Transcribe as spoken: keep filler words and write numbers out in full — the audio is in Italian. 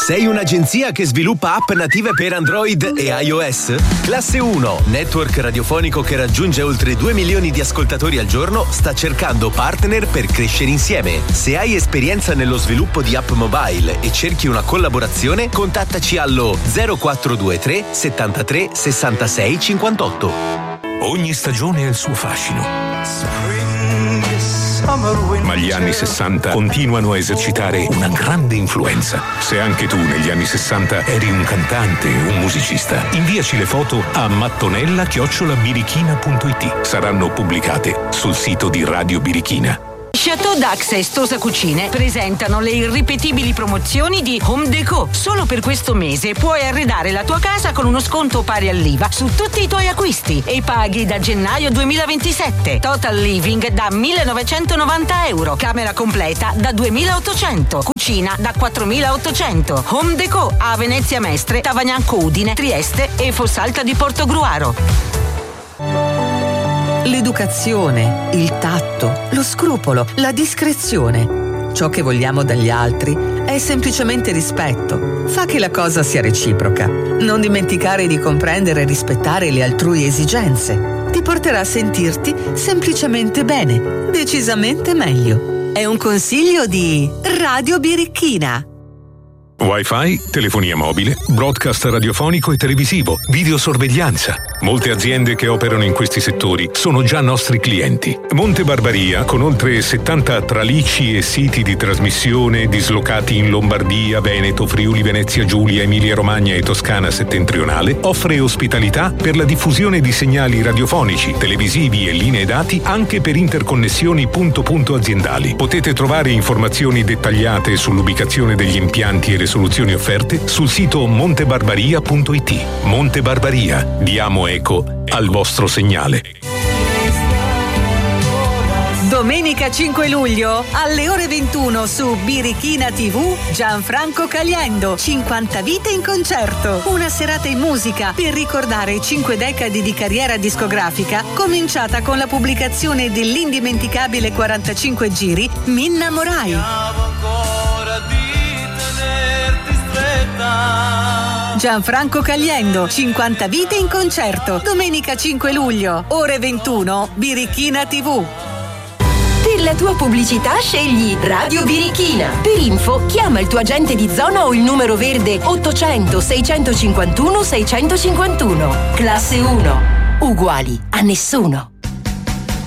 Sei un'agenzia che sviluppa app native per Android e iOS? Classe uno, network radiofonico che raggiunge oltre due milioni di ascoltatori al giorno, sta cercando partner per crescere insieme. Se hai esperienza nello sviluppo di app mobile e cerchi una collaborazione, contattaci allo zero quattro due tre settantatré sessantasei cinquantotto. Ogni stagione ha il suo fascino, ma gli anni sessanta continuano a esercitare una grande influenza. Se anche tu negli anni sessanta eri un cantante, un musicista, inviaci le foto a mattonella chiocciola birichina punto it. Saranno pubblicate sul sito di Radio Birichina. Chateau Dax e Stosa Cucine presentano le irripetibili promozioni di Home Déco. Solo per questo mese puoi arredare la tua casa con uno sconto pari all'I V A su tutti i tuoi acquisti e paghi da gennaio duemilaventisette. Total Living da millenovecentonovanta euro, camera completa da duemilaottocento, cucina da quattromilaottocento. Home Déco a Venezia Mestre, Tavagnanco Udine, Trieste e Fossalta di Portogruaro. L'educazione, il tatto, lo scrupolo, la discrezione. Ciò che vogliamo dagli altri è semplicemente rispetto. Fa che la cosa sia reciproca. Non dimenticare di comprendere e rispettare le altrui esigenze. Ti porterà a sentirti semplicemente bene, decisamente meglio. È un consiglio di Radio Birichina. Wi-Fi, telefonia mobile, broadcast radiofonico e televisivo, videosorveglianza. Molte aziende che operano in questi settori sono già nostri clienti. Monte Barbaria, con oltre settanta tralicci e siti di trasmissione dislocati in Lombardia, Veneto, Friuli, Venezia Giulia, Emilia Romagna e Toscana settentrionale, offre ospitalità per la diffusione di segnali radiofonici, televisivi e linee dati anche per interconnessioni punto-punto aziendali. Potete trovare informazioni dettagliate sull'ubicazione degli impianti e le soluzioni offerte sul sito montebarbaria punto it. Monte Barbaria, diamo eco al vostro segnale. Domenica cinque luglio alle ore ventuno su Birichina tivù, Gianfranco Caliendo, cinquanta vite in concerto. Una serata in musica per ricordare cinque decadi di carriera discografica, cominciata con la pubblicazione dell'indimenticabile quarantacinque giri M'innamorai. Gianfranco Caliendo, cinquanta vite in concerto. Domenica cinque luglio, ore ventuno, Birichina tivù. Per la tua pubblicità scegli Radio Birichina. Per info chiama il tuo agente di zona o il numero verde ottocento seicentocinquantuno seicentocinquantuno. Classe uno. Uguali a nessuno.